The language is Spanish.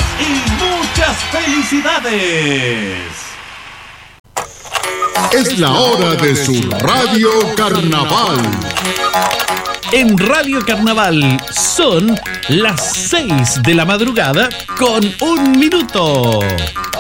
y muchas felicidades. Es la hora de su Radio Carnaval. En Radio Carnaval son las 6 de la madrugada con 1 minuto.